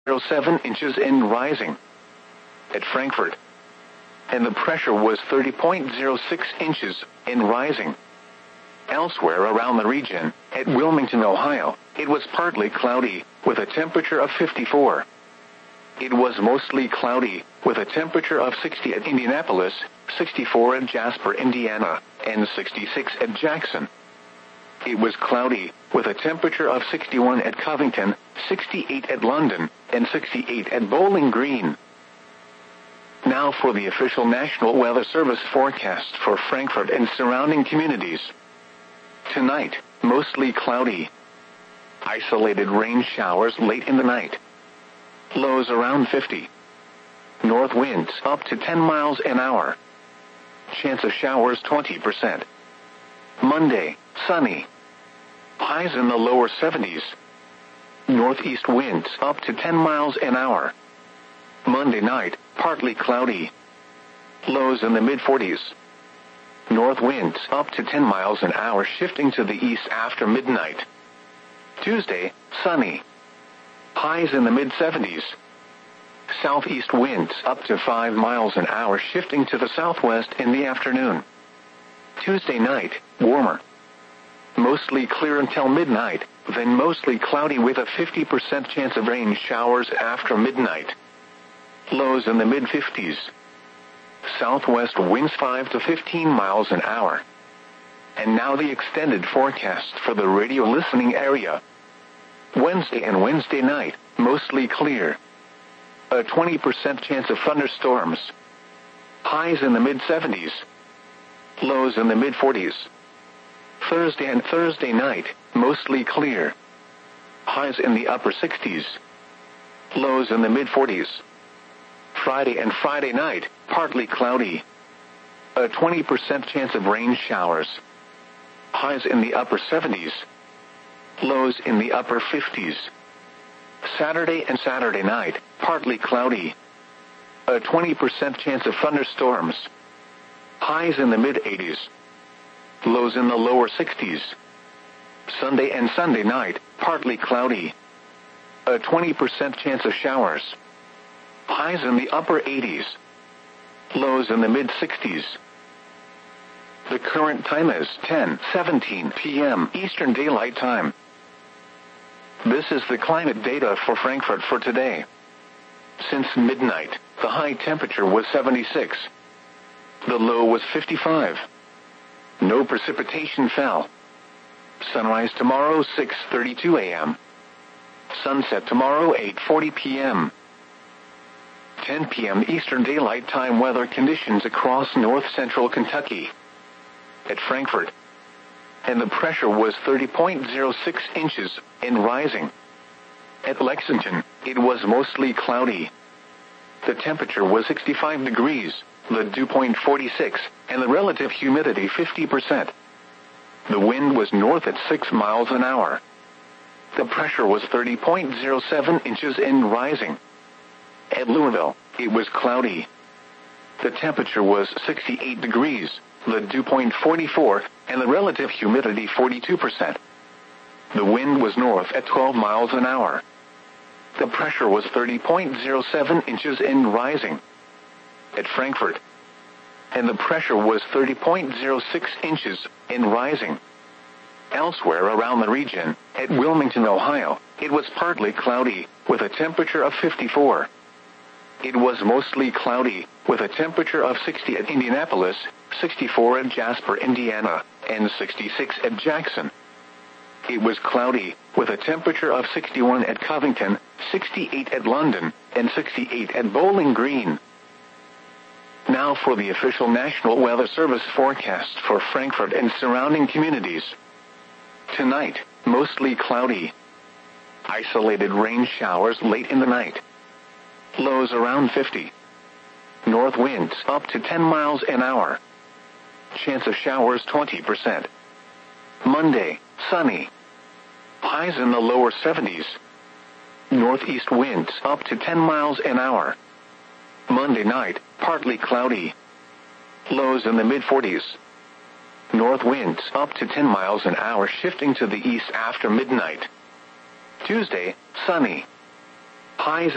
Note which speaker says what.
Speaker 1: 7 inches and rising. At Frankfurt. And the pressure was 30.06 inches and rising. Elsewhere around the region, at Wilmington, Ohio, it was partly cloudy, with a temperature of 54. It was mostly cloudy, with a temperature of 60 at Indianapolis, 64 at Jasper, Indiana, and 66 at Jackson. It was cloudy, with a temperature of 61 at Covington, 68 at London, and 68 at Bowling Green. Now for the official National Weather Service forecast for Frankfurt and surrounding communities. Tonight, mostly cloudy. Isolated rain showers late in the night. Lows around 50. North winds up to 10 miles an hour. Chance of showers 20%. Monday, sunny. Highs in the lower 70s. Northeast winds up to 10 miles an hour. Monday night, partly cloudy. Lows in the mid-40s. North winds up to 10 miles an hour, shifting to the east after midnight. Tuesday, sunny. Highs in the mid-70s. Southeast winds up to 5 miles an hour, shifting to the southwest in the afternoon. Tuesday night, warmer. Mostly clear until midnight, then mostly cloudy with a 50% chance of rain showers after midnight. Lows in the mid-50s. Southwest winds 5 to 15 miles an hour. And now the extended forecast for the radio listening area. Wednesday and Wednesday night, mostly clear. A 20% chance of thunderstorms. Highs in the mid-70s. Lows in the mid-40s. Thursday and Thursday night, mostly clear. Highs in the upper 60s. Lows in the mid-40s. Friday and Friday night, partly cloudy. A 20% chance of rain showers. Highs in the upper 70s. Lows in the upper 50s. Saturday and Saturday night, partly cloudy. A 20% chance of thunderstorms. Highs in the mid-80s. Lows in the lower 60s. Sunday and Sunday night, partly cloudy. A 20% chance of showers. Highs in the upper 80s. Lows in the mid-60s. The current time is 10:17 p.m. Eastern Daylight Time. This is the climate data for Frankfurt for today. Since midnight, the high temperature was 76. The low was 55. No precipitation fell. Sunrise tomorrow 6:32 a.m. Sunset tomorrow 8:40 p.m. 10 p.m. Eastern Daylight Time weather conditions across north-central Kentucky. At Frankfurt. And the pressure was 30.06 inches and rising. At Lexington, it was mostly cloudy. The temperature was 65 degrees, the dew point 46, and the relative humidity 50%. The wind was north at 6 miles an hour. The pressure was 30.07 inches and rising. At Louisville, it was cloudy. The temperature was 68 degrees, the dew point 44, and the relative humidity 42%. The wind was north at 12 miles an hour. The pressure was 30.07 inches and rising. At Frankfurt. And the pressure was 30.06 inches and rising. Elsewhere around the region, at Wilmington, Ohio, it was partly cloudy, with a temperature of 54. It was mostly cloudy, with a temperature of 60 at Indianapolis, 64 at Jasper, Indiana, and 66 at Jackson. It was cloudy, with a temperature of 61 at Covington, 68 at London, and 68 at Bowling Green. Now for the official National Weather Service forecast for Frankfurt and surrounding communities. Tonight, mostly cloudy. Isolated rain showers late in the night. Lows around 50. North winds up to 10 miles an hour. Chance of showers 20%. Monday, sunny. Highs in the lower 70s. Northeast winds up to 10 miles an hour. Monday night, partly cloudy. Lows in the mid-40s. North winds up to 10 miles an hour, shifting to the east after midnight. Tuesday, sunny. Highs